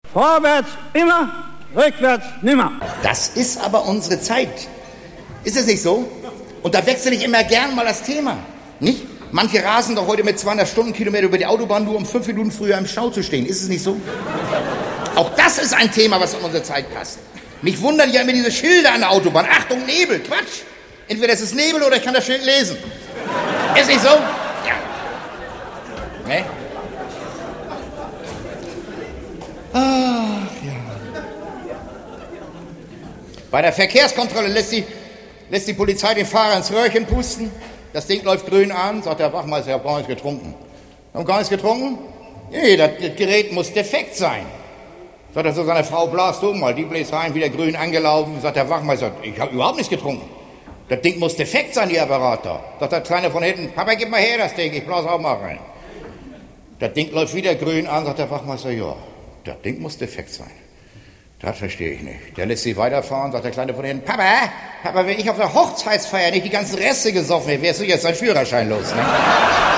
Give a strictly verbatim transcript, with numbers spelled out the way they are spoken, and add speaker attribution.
Speaker 1: Vorwärts immer, rückwärts nimmer.
Speaker 2: Das ist aber unsere Zeit. Ist es nicht so? Und da wechsle ich immer gern mal das Thema, nicht? Manche rasen doch heute mit zweihundert Stundenkilometer über die Autobahn, nur um fünf Minuten früher im Stau zu stehen. Ist es nicht so? Auch das ist ein Thema, was in unsere Zeit passt. Mich wundern ja immer diese Schilder an der Autobahn. Achtung, Nebel, Quatsch. Entweder es ist Nebel oder ich kann das Schild lesen. Ist nicht so? Ja. Ne? Ach, ja. Bei der Verkehrskontrolle lässt die, lässt die Polizei den Fahrer ins Röhrchen pusten. Das Ding läuft grün an, sagt der Wachmeister, ich habe gar nichts getrunken. Haben gar nichts getrunken? Nee, das, das Gerät muss defekt sein. Sagt er zu seiner Frau, blas du mal, die bläst rein, wieder grün angelaufen. Sagt der Wachmeister, ich habe überhaupt nichts getrunken. Das Ding muss defekt sein, die Apparat da. Sagt der Kleine von hinten, Papa, gib mal her das Ding, ich blas auch mal rein. Das Ding läuft wieder grün an, sagt der Wachmeister, ja, das Ding muss defekt sein. Das verstehe ich nicht. Der lässt sie weiterfahren, sagt der Kleine von hinten, Papa, Papa, wenn ich auf der Hochzeitsfeier nicht die ganzen Reste gesoffen hätte, wärst du jetzt dein Führerschein los, ne?